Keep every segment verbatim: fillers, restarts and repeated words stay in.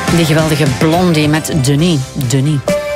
Die geweldige Blondie met Denis. Denis.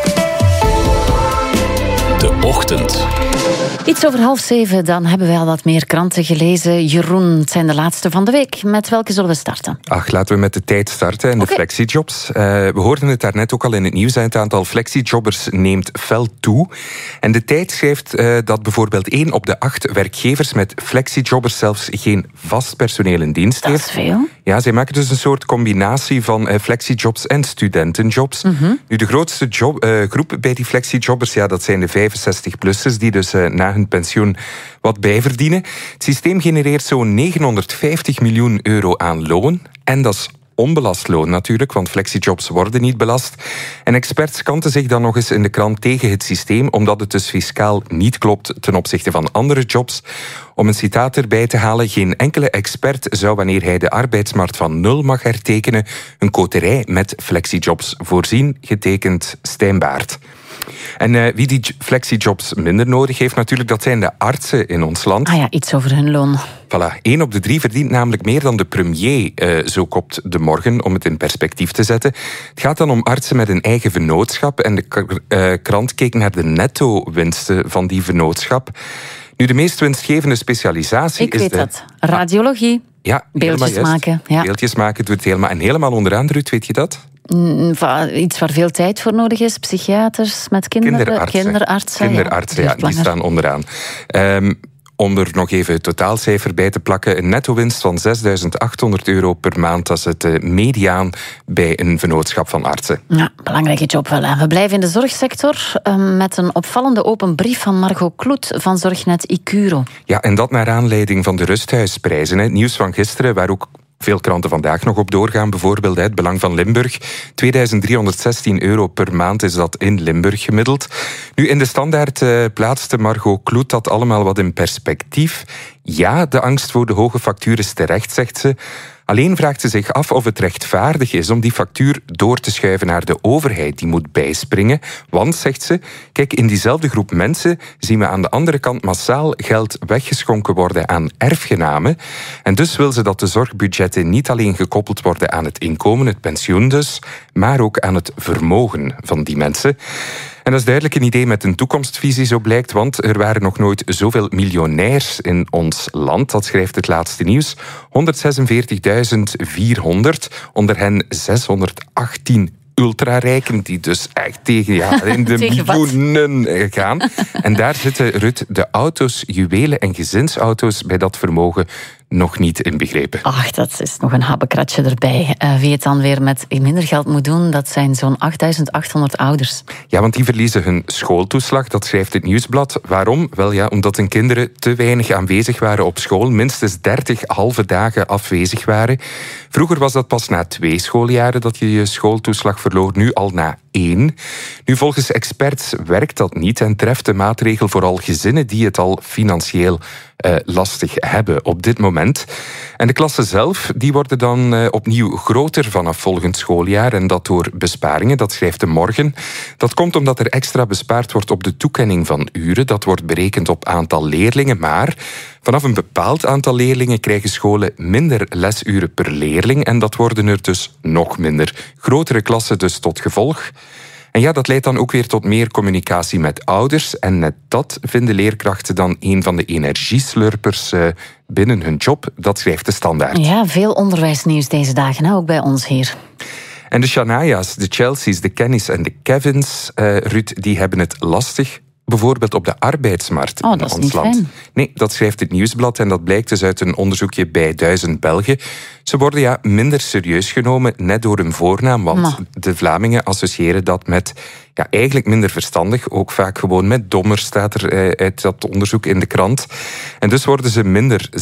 De Ochtend. Iets over half zeven, dan hebben wij al wat meer kranten gelezen. Jeroen, het zijn de laatste van de week. Met welke zullen we starten? Ach, laten we met de tijd starten en de Okay. flexijobs. Uh, we hoorden het daarnet ook al in het nieuws. Het aantal flexijobbers neemt fel toe. En de tijd schrijft uh, dat bijvoorbeeld één op de acht werkgevers met flexijobbers zelfs geen vast personeel in dienst Dat heeft. is veel. Ja, zij maken dus een soort combinatie van uh, flexijobs en studentenjobs. Mm-hmm. Nu, de grootste job, uh, groep bij die flexijobbers, ja, dat zijn de vijfenzestig-plussers die dus uh, na hun pensioen wat bijverdienen. Het systeem genereert zo'n negenhonderdvijftig miljoen euro aan loon. En dat is onbelast loon natuurlijk, want flexijobs worden niet belast. En experts kanten zich dan nog eens in de krant tegen het systeem, omdat het dus fiscaal niet klopt ten opzichte van andere jobs. Om een citaat erbij te halen, geen enkele expert zou, wanneer hij de arbeidsmarkt van nul mag hertekenen, een koterij met flexijobs voorzien, getekend Stijn Baert. En uh, wie die flexijobs minder nodig heeft natuurlijk, dat zijn de artsen in ons land. Ah ja, iets over hun loon. Voilà, één op de drie verdient namelijk meer dan de premier, uh, zo kopt De Morgen, om het in perspectief te zetten. Het gaat dan om artsen met een eigen vennootschap en de k- uh, krant keek naar de netto-winsten van die vennootschap. Nu, de meest winstgevende specialisatie Ik is weet de... dat. Radiologie. Ja, Beeldjes helemaal juist. maken, ja. Beeldjes maken doet het helemaal. En helemaal onderaan, Ruud, weet je dat? Mm, va- Iets waar veel tijd voor nodig is. Psychiaters met kinderen. Kinderartsen. Kinderartsen, Kinderartsen, ja, duurt die langer. staan onderaan. Um, om er nog even het totaalcijfer bij te plakken, een netto-winst van zesduizend achthonderd euro per maand. Dat is het uh, mediaan bij een vennootschap van artsen. Ja, belangrijke job wel. Hè. We blijven in de zorgsector uh, met een opvallende open brief van Margot Kloet van Zorgnet Icuro. Ja, en dat naar aanleiding van de rusthuisprijzen. Het nieuws van gisteren, waar ook veel kranten vandaag nog op doorgaan. Bijvoorbeeld het Belang van Limburg. tweeduizend driehonderdzestien euro per maand is dat in Limburg gemiddeld. Nu, in de Standaard uh, plaatste Margot Kloet dat allemaal wat in perspectief. Ja, de angst voor de hoge factuur is terecht, zegt ze. Alleen vraagt ze zich af of het rechtvaardig is om die factuur door te schuiven naar de overheid. Die moet bijspringen. Want, zegt ze, kijk, in diezelfde groep mensen zien we aan de andere kant massaal geld weggeschonken worden aan erfgenamen. En dus wil ze dat de zorgbudgetten niet alleen gekoppeld worden aan het inkomen, het pensioen dus, maar ook aan het vermogen van die mensen. En dat is duidelijk een idee met een toekomstvisie, zo blijkt, want er waren nog nooit zoveel miljonairs in ons land. Dat schrijft het laatste nieuws. honderdzesenveertigduizend vierhonderd, onder hen zeshonderdachttien ultrarijken, die dus echt tegen, ja, in de Tegen wat? miljoenen gaan. En daar zitten, Ruud, de auto's, juwelen en gezinsauto's bij dat vermogen nog niet inbegrepen. Ach, dat is nog een habbekratje erbij. Uh, wie het dan weer met minder geld moet doen, dat zijn zo'n achtduizend achthonderd ouders. Ja, want die verliezen hun schooltoeslag, dat schrijft het Nieuwsblad. Waarom? Wel ja, omdat hun kinderen te weinig aanwezig waren op school, minstens dertig halve dagen afwezig waren. Vroeger was dat pas na twee schooljaren dat je je schooltoeslag verloor, nu al na één. Nu, volgens experts werkt dat niet en treft de maatregel vooral gezinnen die het al financieel uh, lastig hebben op dit moment. En de klassen zelf, die worden dan uh, opnieuw groter vanaf volgend schooljaar en dat door besparingen, dat schrijft De Morgen. Dat komt omdat er extra bespaard wordt op de toekenning van uren. Dat wordt berekend op aantal leerlingen, maar vanaf een bepaald aantal leerlingen krijgen scholen minder lesuren per leerling en dat worden er dus nog minder. Grotere klassen dus tot gevolg. En ja, dat leidt dan ook weer tot meer communicatie met ouders. En net dat vinden leerkrachten dan een van de energieslurpers uh, binnen hun job. Dat schrijft de Standaard. Ja, veel onderwijsnieuws deze dagen, hè, ook bij ons hier. En de Shania's, de Chelsea's, de Kennys en de Kevins, uh, Ruud, die hebben het lastig. Bijvoorbeeld op de arbeidsmarkt oh, in dat is ons niet land. fijn. Nee, dat schrijft het Nieuwsblad en dat blijkt dus uit een onderzoekje bij duizend Belgen. Ze worden ja minder serieus genomen, net door hun voornaam, want Ma. de Vlamingen associëren dat met ja, eigenlijk minder verstandig, ook vaak gewoon met dommer, staat er eh, uit dat onderzoek in de krant. En dus worden ze minder